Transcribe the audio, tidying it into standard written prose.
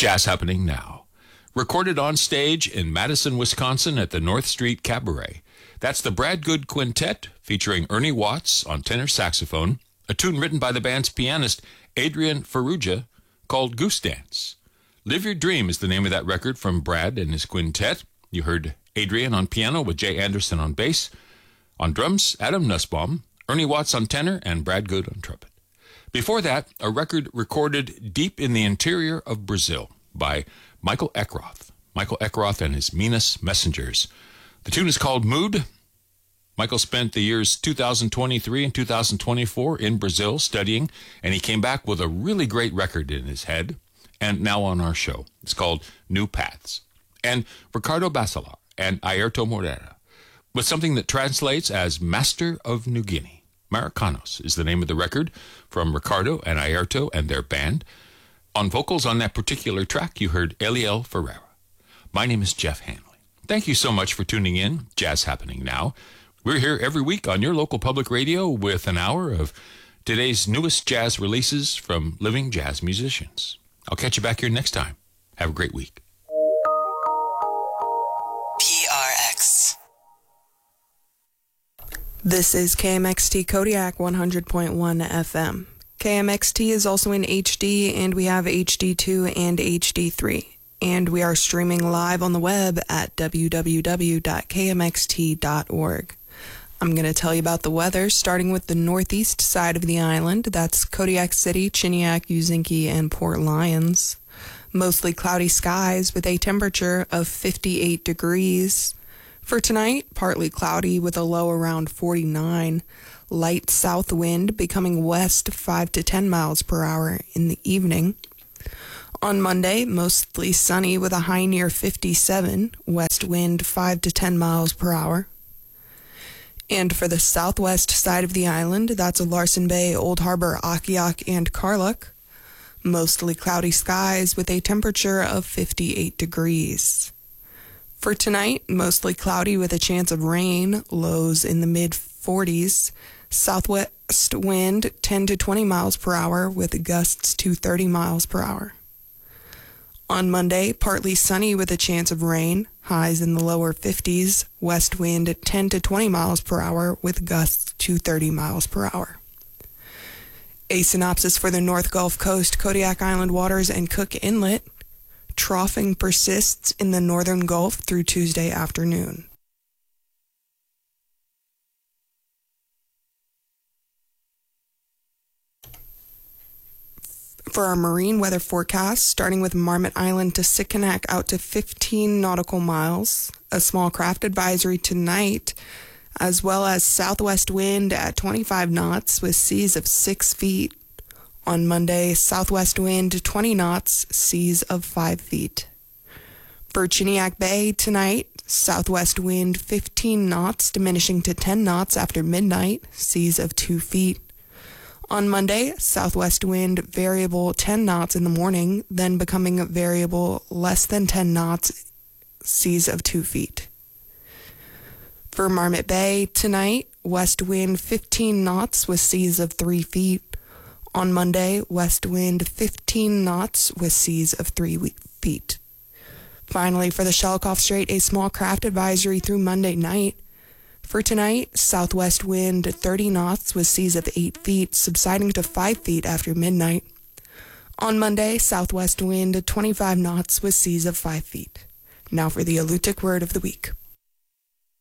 Jazz Happening Now. Recorded on stage in Madison, Wisconsin at the North Street Cabaret. That's the Brad Good Quintet featuring Ernie Watts on tenor saxophone, a tune written by the band's pianist Adrian Ferrugia called Goose Dance. Live Your Dream is the name of that record from Brad and his quintet. You heard Adrian on piano with Jay Anderson on bass. On drums, Adam Nussbaum, Ernie Watts on tenor, and Brad Good on trumpet. Before that, a record recorded deep in the interior of Brazil by Michael Eckroth. Michael Eckroth and his Minas Messengers. The tune is called Mood. Michael spent the years 2023 and 2024 in Brazil studying, and he came back with a really great record in his head, and now on our show. It's called New Paths. And Ricardo Bacelar and Airto Moreira with something that translates as Master of New Guinea. Maricanos is the name of the record from Ricardo and Airto and their band. On vocals on that particular track, you heard Eliel Ferreira. My name is Jeff Hanley. Thank you so much for tuning in. Jazz Happening Now. We're here every week on your local public radio with an hour of today's newest jazz releases from living jazz musicians. I'll catch you back here next time. Have a great week. PRX. This is KMXT Kodiak 100.1 FM. KMXT is also in HD, and we have HD2 and HD3. And we are streaming live on the web at www.kmxt.org. I'm going to tell you about the weather, starting with the northeast side of the island. That's Kodiak City, Chiniak, Uzinki, and Port Lions. Mostly cloudy skies with a temperature of 58 degrees. For tonight, partly cloudy with a low around 49. Light south wind becoming west 5 to 10 miles per hour in the evening. On Monday, mostly sunny with a high near 57. West wind 5 to 10 miles per hour. And for the southwest side of the island, that's Larsen Bay, Old Harbor, Akiak, and Karluk. Mostly cloudy skies with a temperature of 58 degrees. For tonight, mostly cloudy with a chance of rain, lows in the mid-40s. Southwest wind 10 to 20 miles per hour with gusts to 30 miles per hour. On Monday, partly sunny with a chance of rain, highs in the lower 50s. West wind 10 to 20 miles per hour with gusts to 30 miles per hour. A synopsis for the North Gulf Coast, Kodiak Island waters, and Cook Inlet. Troughing persists in the northern Gulf through Tuesday afternoon. For our marine weather forecast, starting with Marmot Island to Sitkinak out to 15 nautical miles. A small craft advisory tonight, as well as southwest wind at 25 knots with seas of 6 feet. On Monday, southwest wind 20 knots, seas of 5 feet. For Chiniak Bay tonight, southwest wind 15 knots, diminishing to 10 knots after midnight, seas of 2 feet. On Monday, southwest wind variable 10 knots in the morning, then becoming variable less than 10 knots, seas of 2 feet. For Marmot Bay tonight, west wind 15 knots with seas of 3 feet. On Monday, west wind 15 knots with seas of 3 feet. Finally, for the Shelikof Strait, a small craft advisory through Monday night. For tonight, southwest wind 30 knots with seas of 8 feet, subsiding to 5 feet after midnight. On Monday, southwest wind 25 knots with seas of 5 feet. Now for the Alutiiq word of the week.